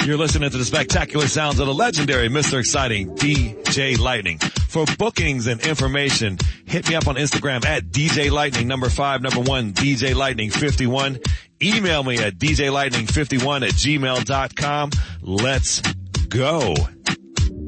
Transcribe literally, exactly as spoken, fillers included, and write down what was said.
You're listening to the spectacular sounds of the legendary Mister Exciting D J Lightning. For bookings and information, hit me up on Instagram at D J Lightning, number five, number one, D J Lightning fifty-one. Email me at D J Lightning fifty-one at gmail dot com. Let's go.